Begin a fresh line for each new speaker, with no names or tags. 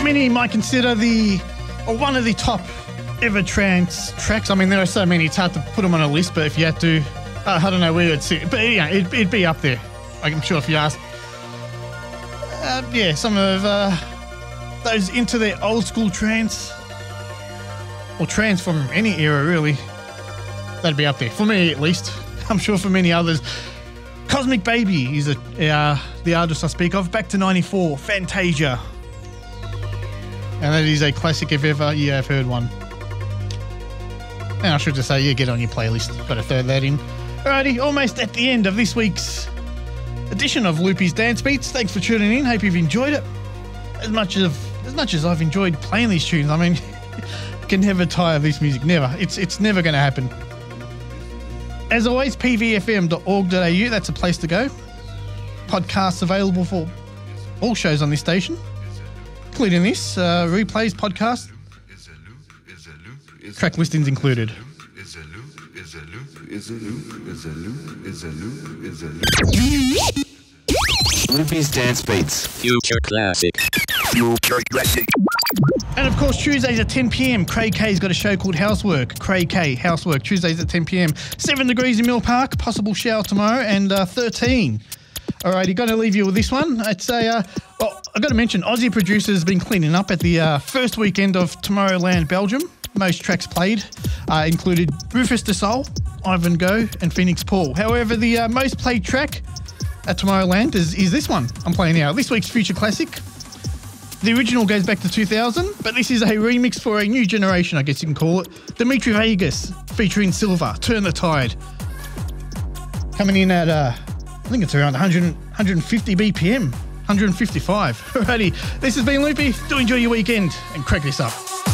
many might consider one of the top ever trance tracks. I mean, there are so many, it's hard to put them on a list, but if you had to, I don't know where you'd sit. But yeah, it'd be up there. I'm sure if you asked. Some of those into their old school trance, or trance from any era really, that'd be up there. For me at least. I'm sure for many others. Cosmic Baby is the artist I speak of. Back to 94, Fantasia. And that is a classic if ever you have heard one. And I should just say, get on your playlist. Got to throw that in. Alrighty, almost at the end of this week's edition of Loopy's Dance Beats. Thanks for tuning in. Hope you've enjoyed it. As much as I've enjoyed playing these tunes, I mean, I can never tire of this music. Never. It's never going to happen. As always, pvfm.org.au, that's a place to go. Podcasts available for all shows on this station, including this, replays, podcast, track listings included.
Loopy's Dance Beats. Future Classic.
And of course, Tuesdays at 10 p.m, Craig K's got a show called Housework. Craig K, Housework, Tuesdays at 10 p.m. 7 degrees in Mill Park, possible shower tomorrow, and 13. Alrighty, got to leave you with this one. It's I've got to mention, Aussie Producers has been cleaning up at the first weekend of Tomorrowland, Belgium. Most tracks played included Rufus Du Sol, Ivan Go, and Phoenix Paul. However, the most played track at Tomorrowland is this one I'm playing now. This week's Future Classic. The original goes back to 2000, but this is a remix for a new generation, I guess you can call it. Dimitri Vegas featuring Silver, Turn the Tide. Coming in at, I think it's around 150 BPM, 155. Alrighty, this has been Loopy. Do enjoy your weekend and crack this up.